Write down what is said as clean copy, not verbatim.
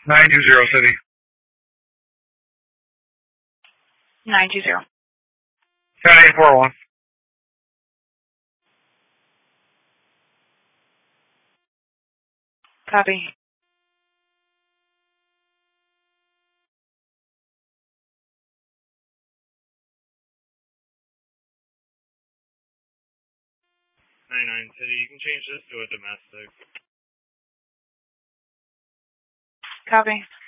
920 City. 920. 7841. Copy. City, you can change this to a domestic. Copy.